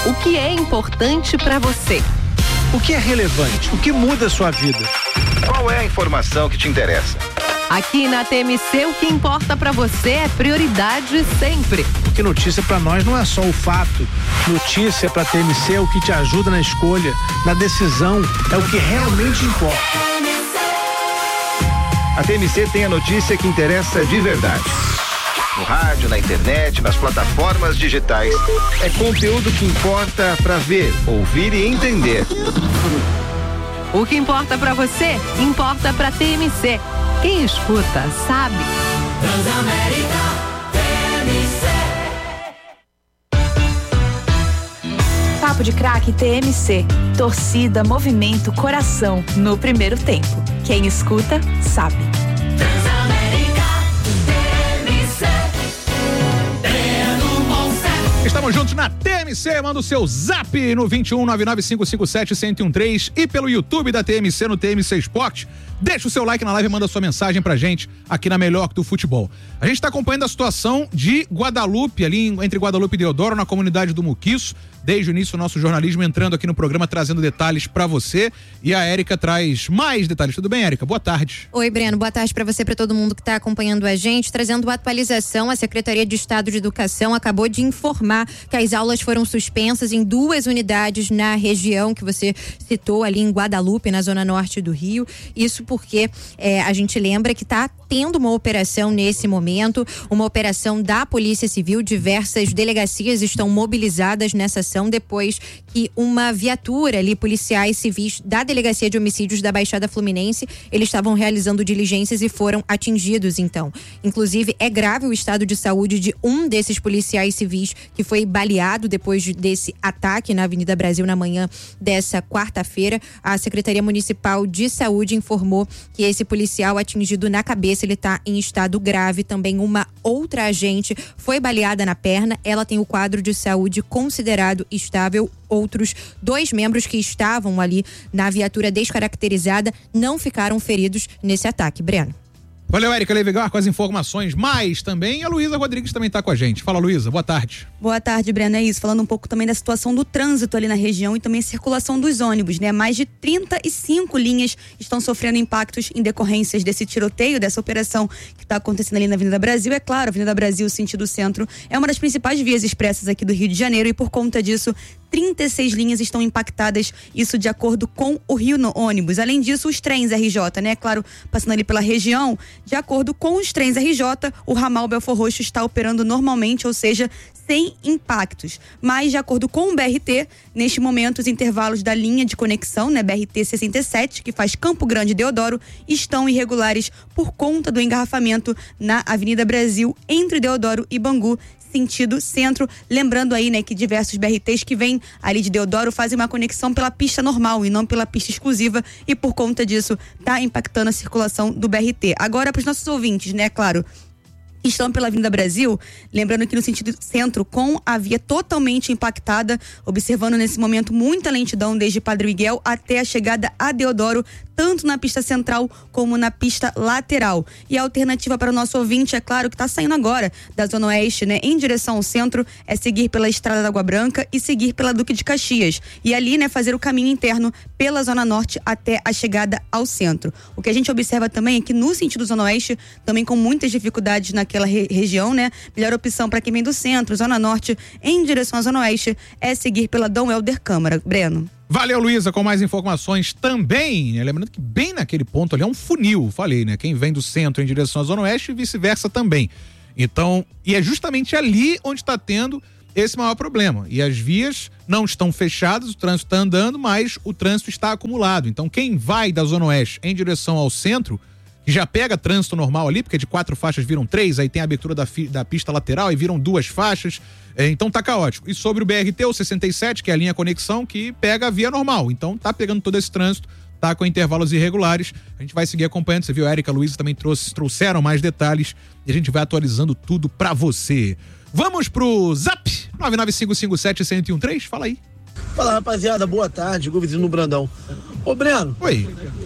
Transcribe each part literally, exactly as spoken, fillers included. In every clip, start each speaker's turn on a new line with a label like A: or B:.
A: O que é importante para você?
B: O que é relevante? O que muda a sua vida?
C: Qual é a informação que te interessa?
A: Aqui na T M C, o que importa para você é prioridade sempre.
B: Porque notícia para nós não é só o fato. Notícia para T M C é o que te ajuda na escolha, na decisão, é o que realmente importa.
C: A T M C tem a notícia que interessa de verdade. No rádio, na internet, nas plataformas digitais. É conteúdo que importa para ver, ouvir e entender.
A: O que importa para você, importa para T M C. Quem escuta, sabe.
D: Transamérica, T M C. Papo de Craque T M C. Torcida, movimento, coração. No primeiro tempo. Quem escuta, sabe. Transamérica, T M C.
E: Estamos juntos na T M C, manda o seu zap no vinte e um, nove nove cinco cinco sete, um zero um três e pelo YouTube da T M C no T M C Esporte. Deixa o seu like na live e manda sua mensagem pra gente aqui na Melhor do Futebol. A gente tá acompanhando a situação de Guadalupe, ali entre Guadalupe e Deodoro, na comunidade do Muquiço. Desde o início, o nosso jornalismo entrando aqui no programa, trazendo detalhes pra você. E a Érica traz mais detalhes. Tudo bem, Érica? Boa tarde.
F: Oi, Breno. Boa tarde pra você, pra todo mundo que tá acompanhando a gente. Trazendo uma atualização, a Secretaria de Estado de Educação acabou de informar que as aulas foram suspensas em duas unidades na região que você citou, ali em Guadalupe, na zona norte do Rio. Isso porque é, a gente lembra que está tendo uma operação nesse momento, uma operação da Polícia Civil. Diversas delegacias estão mobilizadas nessa ação depois que uma viatura ali, policiais civis da Delegacia de Homicídios da Baixada Fluminense, eles estavam realizando diligências e foram atingidos, então. Inclusive, é grave o estado de saúde de um desses policiais civis que foi baleado depois desse ataque na Avenida Brasil na manhã dessa quarta-feira. A Secretaria Municipal de Saúde informou que esse policial atingido na cabeça, ele está em estado grave. Também uma outra agente foi baleada na perna, ela tem o quadro de saúde considerado estável. Outros dois membros que estavam ali na viatura descaracterizada não ficaram feridos nesse ataque. Breno.
E: Valeu, Érica Levigar, com as informações, mas também a Luísa Rodrigues também está com a gente. Fala, Luísa, boa tarde.
G: Boa tarde, Breno, é isso, falando um pouco também da situação do trânsito ali na região e também a circulação dos ônibus, né? Mais de trinta e cinco linhas estão sofrendo impactos em decorrências desse tiroteio, dessa operação que está acontecendo ali na Avenida Brasil. É claro, a Avenida Brasil, sentido centro, é uma das principais vias expressas aqui do Rio de Janeiro e por conta disso, trinta e seis linhas estão impactadas, isso de acordo com o Rio no ônibus. Além disso, os trens R J, né? Claro, passando ali pela região, de acordo com os trens R J, o ramal Belfor Roxo está operando normalmente, ou seja, sem impactos. Mas, de acordo com o B R T, neste momento, os intervalos da linha de conexão, né, B R T sessenta e sete, que faz Campo Grande e Deodoro, estão irregulares por conta do engarrafamento na Avenida Brasil, entre Deodoro e Bangu, sentido centro. Lembrando aí, né, que diversos B R Ts que vêm ali de Deodoro fazem uma conexão pela pista normal e não pela pista exclusiva e por conta disso tá impactando a circulação do B R T. Agora, para os nossos ouvintes, né, claro, estão pela Avenida Brasil, lembrando que no sentido centro, com a via totalmente impactada, observando nesse momento muita lentidão desde Padre Miguel até a chegada a Deodoro, tanto na pista central como na pista lateral. E a alternativa para o nosso ouvinte, é claro, que está saindo agora da Zona Oeste, né, em direção ao centro, é seguir pela Estrada da Água Branca e seguir pela Duque de Caxias. E ali, né, fazer o caminho interno pela Zona Norte até a chegada ao centro. O que a gente observa também é que no sentido Zona Oeste, também com muitas dificuldades naquela re- região, né, melhor opção para quem vem do centro, Zona Norte, em direção à Zona Oeste, é seguir pela Dom Helder Câmara. Breno.
E: Valeu, Luísa, com mais informações também, né? Lembrando que bem naquele ponto ali é um funil, falei, né? Quem vem do centro em direção à Zona Oeste e vice-versa também. Então, e é justamente ali onde está tendo esse maior problema. E as vias não estão fechadas, o trânsito está andando, mas o trânsito está acumulado. Então, quem vai da Zona Oeste em direção ao centro, que já pega trânsito normal ali, porque de quatro faixas viram três, aí tem a abertura da, fi, da pista lateral e viram duas faixas, é, então tá caótico. E sobre o B R T, o sessenta e sete, que é a linha conexão, que pega a via normal, então tá pegando todo esse trânsito, tá com intervalos irregulares, a gente vai seguir acompanhando, você viu, a Érica, a Luísa também trouxe, trouxeram mais detalhes e a gente vai atualizando tudo pra você. Vamos pro Zap, nove nove cinco cinco sete, um zero um três, fala aí.
H: Fala, rapaziada, boa tarde, Guvizinho no Brandão. Ô, Breno.
E: Oi.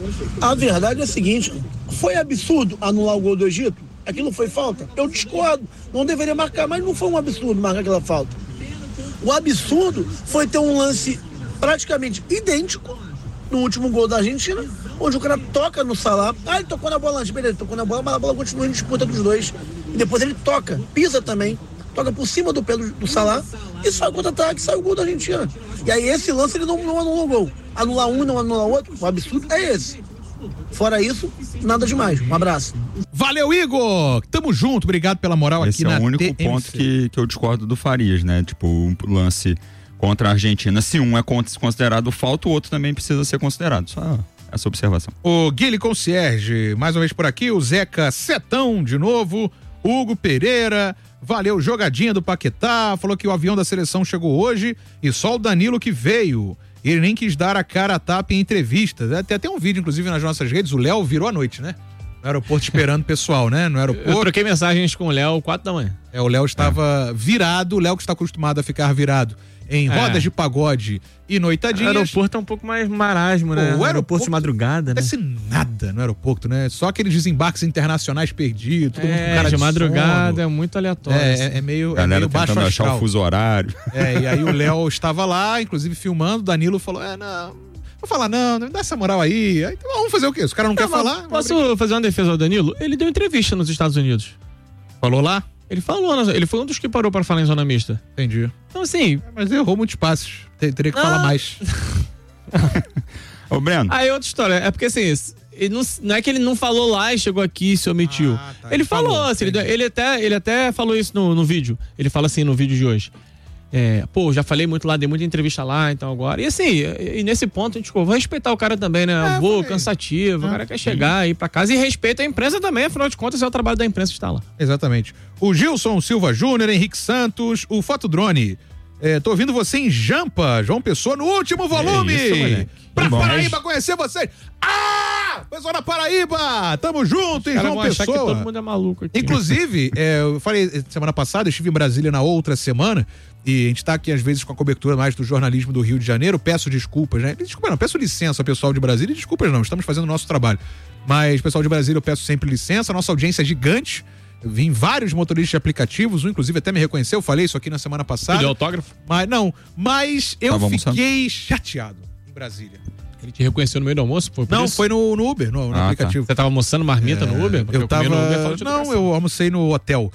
H: A verdade é a seguinte, foi absurdo anular o gol do Egito? Aquilo foi falta? Eu discordo, não deveria marcar, mas não foi um absurdo marcar aquela falta. O absurdo foi ter um lance praticamente idêntico no último gol da Argentina, onde o cara toca no Salah. Ah, ele tocou na bola antes, beleza, tocou na bola, mas a bola continua em disputa dos dois. E depois ele toca, pisa também, toca por cima do pé do, do Salah e sai o contra-ataque, sai o gol da Argentina. E aí esse lance ele não, não anula o gol. Anular um e não anular o outro, o absurdo é esse. Fora isso, nada demais. Um abraço.
E: Valeu, Igor! Tamo junto, obrigado pela moral
I: Esse
E: aqui
I: é
E: na
I: o único
E: T M C.
I: ponto que, que eu discordo do Farias, né? Tipo, um lance contra a Argentina. Se um é considerado falta, o outro também precisa ser considerado. Só essa observação.
E: O Guilherme Concierge, mais uma vez por aqui. O Zeca Setão, de novo. Hugo Pereira. Valeu, jogadinha do Paquetá. Falou que o avião da seleção chegou hoje e só o Danilo que veio. Ele nem quis dar a cara a tapa em entrevistas. Tem até um vídeo, inclusive, nas nossas redes. O Léo virou à noite, né? No aeroporto esperando o pessoal, né? No aeroporto.
J: Eu troquei mensagens com o Léo quatro da manhã.
E: É, o Léo estava é. virado. O Léo que está acostumado a ficar virado em rodas é. de pagode e noitadinhas.
J: O aeroporto é um pouco mais marasmo, né?
E: Pô, o aeroporto,
J: aeroporto de madrugada, né?
E: Não acontece nada no aeroporto, né? Só aqueles desembarques internacionais perdidos, todo
J: é,
E: mundo com cara de,
J: de madrugada,
E: sono.
J: É muito aleatório.
E: É, é, é meio, é meio baixo
I: tentando
E: astral.
I: achar o fuso horário.
E: É, e aí o Léo estava lá, inclusive filmando, o Danilo falou, é, não, vou falar não, não me dá essa moral aí. Aí então, vamos fazer o quê? Os caras não, não querem falar?
J: Posso fazer uma defesa ao Danilo? Ele deu entrevista nos Estados Unidos.
E: Falou lá?
J: Ele falou, ele foi um dos que parou para falar em zona mista.
E: Entendi.
J: Então, assim...
E: Mas errou muitos passos. Teria que ah. falar mais.
I: Ô, Breno.
J: Aí, outra história. É porque, assim, ele não, não é que ele não falou lá e chegou aqui e se omitiu. Ah, tá. Ele, ele falou, falou assim, ele, ele, até, ele até falou isso no, no vídeo. Ele fala assim no vídeo de hoje. É, pô, já falei muito lá, dei muita entrevista lá, então agora. E assim, e nesse ponto a gente ficou, vou respeitar o cara também, né? É, Vou, cansativo, ah, o cara quer chegar, ir pra casa e respeita a imprensa também, afinal de contas é o trabalho da imprensa que está lá.
E: Exatamente. O Gilson Silva Júnior, Henrique Santos, o Fotodrone. É, tô ouvindo você em Jampa, João Pessoa, no último volume. É isso, moleque. Pra bom, Paraíba conhecer vocês. Ah! Pessoal da Paraíba, tamo junto, hein, João Pessoa.
J: Que todo mundo é maluco aqui.
E: Inclusive, é, eu falei semana passada, eu estive em Brasília na outra semana, e a gente tá aqui às vezes com a cobertura mais do jornalismo do Rio de Janeiro, peço desculpas, né? Desculpa não, peço licença ao pessoal de Brasília, desculpas não, estamos fazendo o nosso trabalho. Mas, pessoal de Brasília, eu peço sempre licença, a nossa audiência é gigante. Eu vi vários motoristas de aplicativos, um inclusive até me reconheceu, eu falei isso aqui na semana passada.
J: Deu autógrafo?
E: Mas não, mas eu
I: Tava
E: fiquei
I: almoçando?
E: chateado em Brasília.
J: Ele te reconheceu no meio do almoço? Foi por
E: não,
J: isso?
E: foi no, no Uber, no, no
I: ah,
E: aplicativo.
J: Tá. Você tava almoçando marmita é, no Uber?
E: Eu, eu tava...
J: no Uber, falou de
E: não,
J: educação.
E: eu almocei no hotel.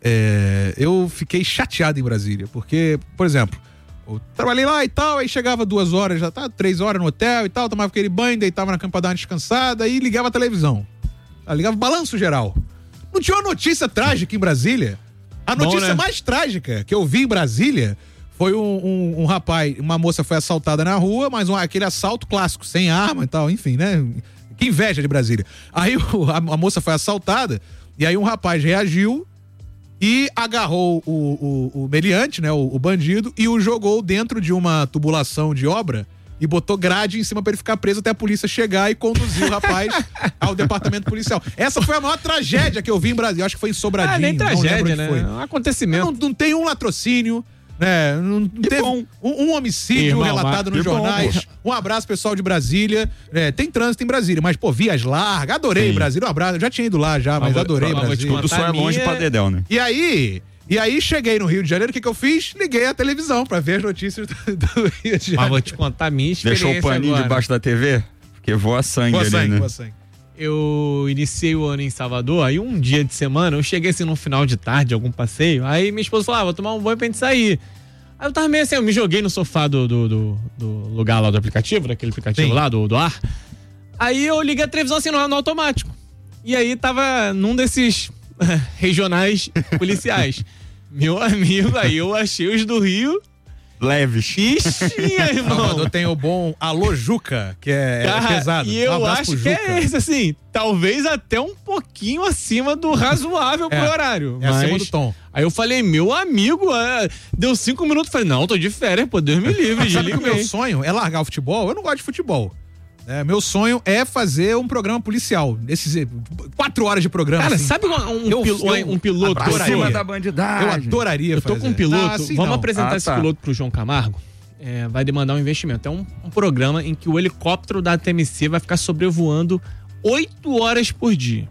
E: É, eu fiquei chateado em Brasília, porque, por exemplo, eu trabalhei lá e tal, aí chegava duas horas, já tá três horas no hotel e tal, tomava aquele banho, deitava na cama pra dar uma descansada e ligava a televisão. Aí ligava o balanço geral. Não tinha uma notícia trágica em Brasília. A notícia Bom, né? mais trágica que eu vi em Brasília foi um, um, um rapaz, uma moça foi assaltada na rua, mas um, aquele assalto clássico, sem arma e tal, enfim, né? Que inveja de Brasília. Aí o, a, a moça foi assaltada e aí um rapaz reagiu e agarrou o, o, o meliante, né? O, o bandido, e o jogou dentro de uma tubulação de obra e botou grade em cima pra ele ficar preso até a polícia chegar e conduzir o rapaz ao departamento policial. Essa foi a maior tragédia que eu vi em Brasília. Acho que foi em Sobradinho. Ah,
J: nem tragédia, né?
E: Foi.
J: É um acontecimento.
E: Não, não tem um latrocínio, né? Não, não teve um, um homicídio Irmão, relatado nos jornais. Bom, um abraço, pessoal de Brasília. É, tem trânsito em Brasília, mas, pô, vias largas. Adorei Sim. Brasília. Um abraço. Eu já tinha ido lá já, mas, mas adorei mas Brasília.
I: Tudo só é longe minha... pra Dedéu, né?
E: E aí... E aí, cheguei no Rio de Janeiro, o que que eu fiz? Liguei a televisão pra ver as notícias do, do Rio de Janeiro.
J: Mas vou te contar a minha experiência.
I: Deixou o paninho
J: agora.
I: debaixo da T V? Porque voa sangue
E: voa
I: ali,
E: sangue,
I: né?
E: Voa sangue.
J: Eu iniciei o ano em Salvador, aí um dia de semana, eu cheguei assim no final de tarde, algum passeio, aí minha esposa falou, ah, vou tomar um banho pra gente sair. Aí eu tava meio assim, eu me joguei no sofá do, do, do, do lugar lá do aplicativo, daquele aplicativo Sim. lá, do, do ar. Aí eu liguei a televisão assim no, no automático. E aí tava num desses regionais policiais. Meu amigo, aí eu achei os do Rio
I: leves.
J: Ixi, irmão.
E: Salvador tem o bom Alô Juca, que é,
J: Cara,
E: é pesado.
J: E eu
E: um
J: acho que é esse, assim, talvez até um pouquinho acima do razoável é, pro horário.
E: É
J: mas...
E: acima do tom.
J: Aí eu falei, meu amigo, é... deu cinco minutos, falei, não, tô de férias, pô, Deus me livre.
E: Sabe que o meu sonho é largar o futebol? Eu não gosto de futebol. É, meu sonho é fazer um programa policial. Esses quatro horas de programa.
J: Cara,
E: assim.
J: sabe um,
E: eu,
J: pil,
E: eu,
J: um piloto?
I: Acima da bandidagem.
E: Eu adoraria
J: Eu tô
E: fazer.
J: com um piloto.
E: Ah, assim
J: vamos
E: não.
J: apresentar
I: ah,
J: esse
I: tá.
J: piloto pro João Camargo. É, vai demandar um investimento. É um, um programa em que o helicóptero da T M C vai ficar sobrevoando oito horas por dia.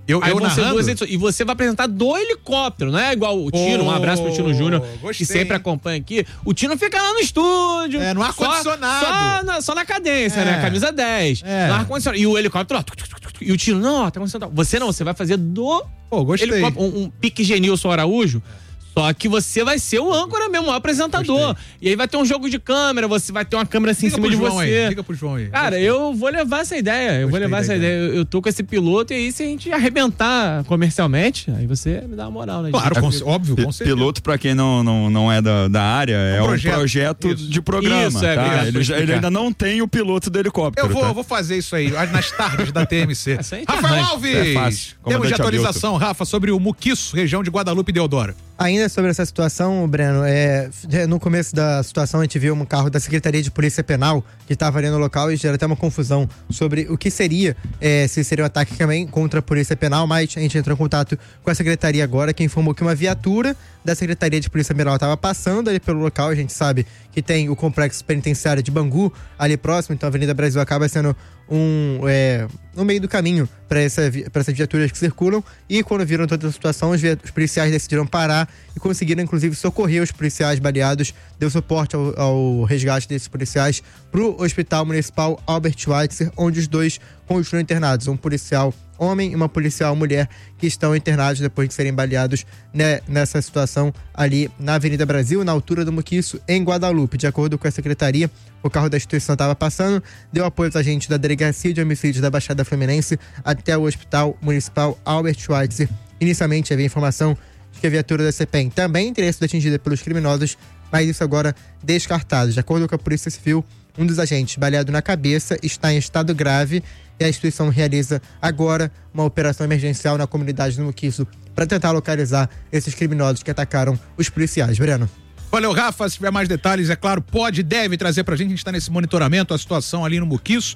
E: Eu,
J: Aí
E: eu
J: vão ser
E: narrando?
J: duas edições. E você vai apresentar do helicóptero, não é igual o Tino, um abraço pro Tino Júnior,
E: gostei.
J: que sempre acompanha aqui. O Tino fica lá no estúdio.
E: É, no ar-condicionado.
J: Só, só, na, só na cadência,
E: É.
J: né? Camisa dez.
E: É.
J: No ar-condicionado. E o helicóptero, ó, tuc, tuc, tuc, tuc, e o Tino, não, ó, tá acontecendo. Você não, você vai fazer do
E: Pô, gostei.
J: helicóptero. Um, um pique Genilson Araújo. Só que você vai ser o âncora mesmo, o apresentador.
E: Gostei.
J: E aí vai ter um jogo de câmera, você vai ter uma câmera assim
E: Liga
J: em cima
E: pro
J: de
E: João
J: você.
E: aí, liga pro João aí.
J: Cara,
E: Gostei.
J: eu vou levar essa ideia. Eu vou
E: Gostei
J: levar
E: da
J: essa
E: ideia.
J: ideia. Eu, eu tô com esse piloto e aí se a gente arrebentar comercialmente, aí você me dá uma moral, né?
E: Claro, com, óbvio, com
I: Pi-
E: certeza.
I: Piloto, pra quem não, não, não é da, da área, é um
E: projeto.
I: projeto,
E: Isso.
I: de programa.
J: Isso, é,
I: tá?
J: obrigado por
I: ele, já- ele
J: explicar.
I: ainda não tem o piloto do helicóptero.
E: Eu vou,
I: tá?
E: eu vou fazer isso aí, nas tardes da T M C.
J: Essa aí
E: Rafael
J: arranja.
E: Alves!
I: É fácil.
E: Temos de
I: Comandante
E: atualização, Rafa, sobre o Muquiço, região de Guadalupe e Deodoro.
K: Ainda sobre essa situação, Breno, é, no começo da situação a gente viu um carro da Secretaria de Polícia Penal que estava ali no local e gera até uma confusão sobre o que seria, é, se seria um ataque também contra a Polícia Penal, mas a gente entrou em contato com a Secretaria agora, que informou que uma viatura da Secretaria de Polícia Penal estava passando ali pelo local. A gente sabe que tem o complexo penitenciário de Bangu ali próximo, então a Avenida Brasil acaba sendo um, é, no meio do caminho para essa, para essas viaturas que circulam, e quando viram toda a situação, os, os policiais decidiram parar e conseguiram inclusive socorrer os policiais baleados, deu suporte ao, ao resgate desses policiais pro Hospital Municipal Albert Schweitzer, onde os dois continuam internados, um policial homem e uma policial mulher que estão internados depois de serem baleados, né, nessa situação ali na Avenida Brasil, na altura do Muquiço, em Guadalupe. De acordo com a secretaria, o carro da instituição estava passando, deu apoio aos agentes da Delegacia de Homicídios da Baixada Fluminense até o Hospital Municipal Albert Schweitzer. Inicialmente havia informação de que a viatura da C P E M também teria sido atingida pelos criminosos, mas isso agora descartado. De acordo com a Polícia Civil, um dos agentes, baleado na cabeça, está em estado grave e a instituição realiza agora uma operação emergencial na comunidade do Muquiço para tentar localizar esses criminosos que atacaram os policiais. Breno.
E: Valeu, Rafa. Se tiver mais detalhes, é claro, pode, deve trazer pra gente. A gente tá nesse monitoramento, a situação ali no Muquiço.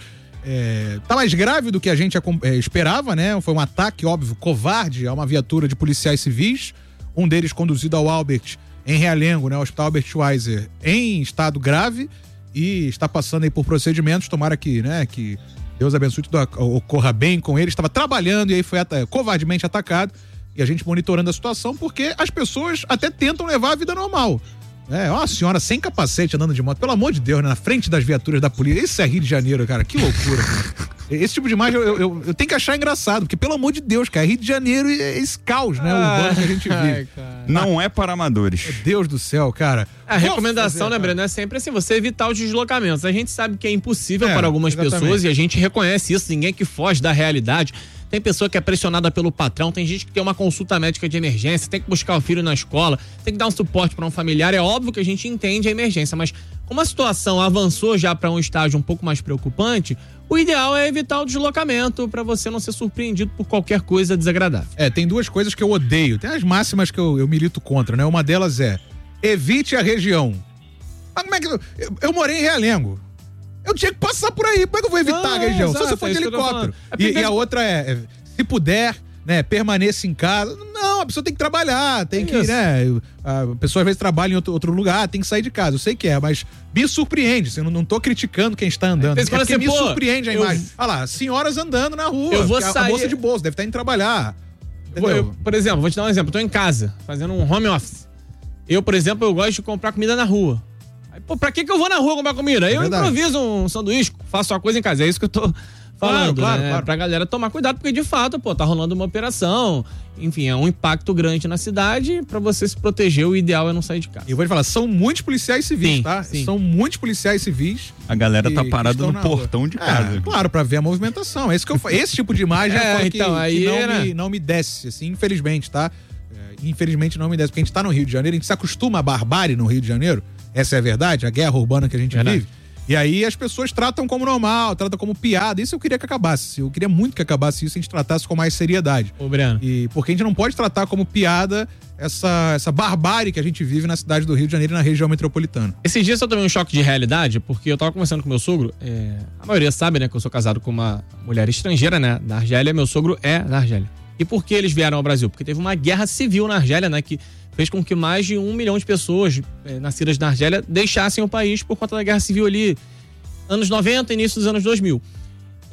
E: É, tá mais grave do que a gente é, esperava, né? Foi um ataque, óbvio, covarde a uma viatura de policiais civis. Um deles conduzido ao Albert, em Realengo, né? O Hospital Albert Schweitzer, em estado grave e está passando aí por procedimentos. Tomara que, né, que Deus abençoe, tudo ocorra bem com ele. Estava trabalhando e aí foi at- covardemente atacado. E a gente monitorando a situação, porque as pessoas até tentam levar a vida normal. É, uma senhora sem capacete andando de moto, pelo amor de Deus, né? Na frente das viaturas da polícia. Isso é Rio de Janeiro, cara, que loucura. Cara. Esse tipo de imagem eu, eu, eu tenho que achar engraçado, porque pelo amor de Deus, cara, Rio de Janeiro é esse caos, né? Urbano que a gente vive.
J: Ai,
I: Não é para amadores.
E: Meu Deus do céu, cara.
J: A recomendação, né, Breno, é sempre assim, você evitar os deslocamentos. A gente sabe que é impossível
E: É,
J: para algumas
E: exatamente.
J: pessoas e a gente reconhece isso, ninguém que foge da realidade. Tem pessoa que é pressionada pelo patrão, tem gente que tem uma consulta médica de emergência, tem que buscar o filho na escola, tem que dar um suporte para um familiar. É óbvio que a gente entende a emergência, mas como a situação avançou já para um estágio um pouco mais preocupante, o ideal é evitar o deslocamento para você não ser surpreendido por qualquer coisa desagradável.
E: É, tem duas coisas que eu odeio. Tem as máximas que eu, eu milito contra, né? Uma delas é: evite a região. Mas como é que eu, eu, eu morei em Realengo. Eu tinha que passar por aí. Como é que eu vou evitar
J: Ah,
E: a região?
J: exato,
E: Só se eu for
J: é
E: de
J: isso que eu tô
E: helicóptero.
J: falando. É
E: E,
J: porque-
E: e a outra é, é, se puder, né, permaneça em casa. Não, a pessoa tem que trabalhar, tem
J: É
E: que,
J: isso.
E: né? A pessoa às vezes trabalha em outro, outro lugar, tem que sair de casa. Eu sei que é, mas me surpreende. Assim, eu não, não tô criticando quem está andando.
J: Às vezes
E: É porque
J: fala
E: me
J: assim, pô,
E: surpreende a
J: eu-
E: imagem. Olha lá, senhoras andando na rua.
J: Eu vou
E: a- A
J: sair-
E: moça de bolsa deve estar indo trabalhar.
J: Vou-
E: Entendeu?
J: eu, por exemplo, vou te dar um exemplo. Eu tô em casa, fazendo um home office. Eu, por exemplo, eu gosto de comprar comida na rua. Aí, pô, pra que que eu vou na rua comprar comida? Aí
E: É
J: eu
E: verdade.
J: improviso um sanduíche, faço uma coisa em casa. É isso que eu tô falando,
E: claro,
J: né?
E: claro.
J: Pra galera tomar cuidado, porque de fato, pô, tá rolando uma operação. Enfim, é um impacto grande na cidade. Pra você se proteger, o ideal é não sair de casa.
E: E eu vou te falar, são muitos policiais civis,
J: Sim,
E: tá?
J: sim.
E: São muitos policiais civis.
I: A galera
E: que-
I: tá
E: que
I: parada
E: estão
I: no
E: na rua.
I: portão de
E: É,
I: casa.
E: claro, pra ver a movimentação. Esse, que eu, fa- esse tipo de imagem
J: É,
E: é, que,
J: então,
E: que
J: aí
E: não,
J: era-
E: me, não me desce, assim, infelizmente, tá? É, infelizmente não me desce, porque a gente tá no Rio de Janeiro, a gente se acostuma à barbárie no Rio de Janeiro, essa é a verdade, a guerra urbana que a gente
J: Verdade.
E: vive. E aí as pessoas tratam como normal, tratam como piada. Isso eu queria que acabasse. Eu queria muito que acabasse isso e a gente tratasse com mais seriedade.
J: Ô, Breno.
E: E porque a gente não pode tratar como piada essa, essa barbárie que a gente vive na cidade do Rio de Janeiro e na região metropolitana.
J: Esses dias eu tomei um choque de realidade, porque eu tava conversando com meu sogro. é, a maioria sabe, né, que eu sou casado com uma mulher estrangeira, né, da Argélia. Meu sogro é da Argélia. E por que eles vieram ao Brasil? Porque teve uma guerra civil na Argélia, né, que fez com que mais de um milhão de pessoas é, nascidas na Argélia deixassem o país por conta da guerra civil ali, anos noventa, início dos anos dois mil.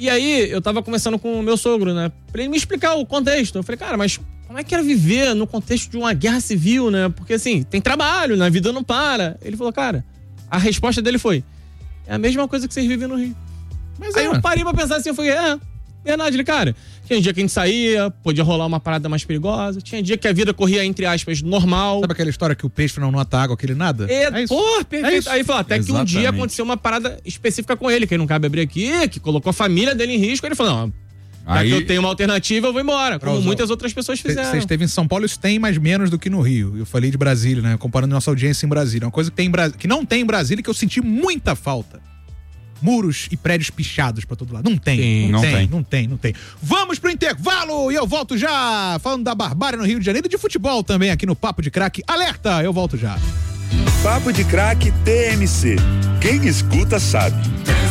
J: E aí, eu tava conversando com o meu sogro, né? Pra ele me explicar o contexto. Eu falei, cara, mas como é que era viver no contexto de uma guerra civil, né? Porque assim, tem trabalho, né? A vida não para. Ele falou, cara, a resposta dele foi, é a mesma coisa que vocês vivem no Rio. Mas aí é. eu parei pra pensar assim, eu falei, é, verdade, ele, cara, tinha dia que a gente saía, podia rolar uma parada mais perigosa, tinha dia que a vida corria, entre aspas, normal.
E: Sabe aquela história que o peixe não nota água, aquele nada?
J: É, é isso. Pô, perfeito. É isso. Aí falou, até Exatamente. que um dia aconteceu uma parada específica com ele, que não cabe abrir aqui, que colocou a família dele em risco, ele falou, não, aí já que eu tenho uma alternativa, eu vou embora, como Pronto. muitas outras pessoas fizeram.
E: Você esteve em São Paulo, isso tem mais menos do que no Rio. Eu falei de Brasília, né? Comparando nossa audiência em Brasília. Uma coisa que, tem em Bra... que não tem em Brasília que eu senti muita falta. Muros e prédios pichados pra todo lado. Não tem, Sim, não, não tem, tem, não tem, não tem. Vamos pro intervalo e eu volto já, falando da barbárie no Rio de Janeiro e de futebol também aqui no Papo de Craque. Alerta, eu volto já.
L: Papo de Craque T M C. Quem escuta sabe.